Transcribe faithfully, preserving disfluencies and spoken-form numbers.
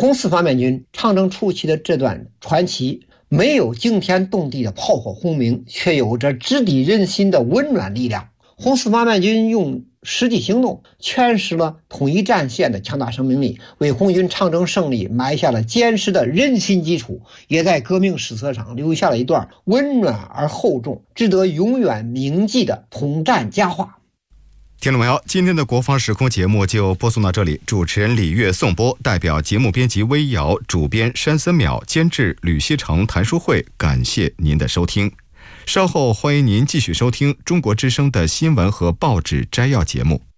红四方面军长征初期的这段传奇，没有惊天动地的炮火轰鸣，却有着直抵人心的温暖力量。红四方面军用实际行动诠释了统一战线的强大生命力，为红军长征胜利埋下了坚实的人心基础，也在革命史册上留下了一段温暖而厚重、值得永远铭记的统战佳话。 听众朋友，今天的国防时空节目就播送到这里，主持人李月颂播，代表节目编辑微瑶，主编山森淼，监制吕锡成、谭淑慧，感谢您的收听。稍后欢迎您继续收听中国之声的新闻和报纸摘要节目。